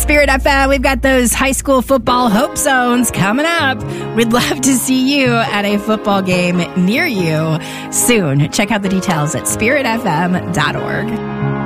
Spirit FM, we've got those high school football hope zones coming up. We'd love to see you at a football game near you soon. Check out the details at spiritfm.org.